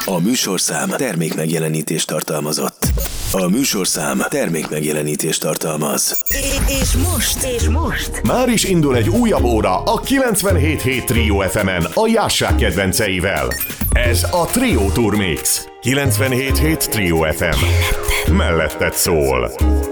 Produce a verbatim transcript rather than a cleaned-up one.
A műsorszám termékmegjelenítést tartalmazott. A műsorszám termékmegjelenítést tartalmaz. És most, és most már is indul egy újabb óra a kilencvenhét hét Trio ef emen a Jássák kedvenceivel. Ez a Trio Tour Mix. kilencvenhét hét Trio ef em. Melletted szól.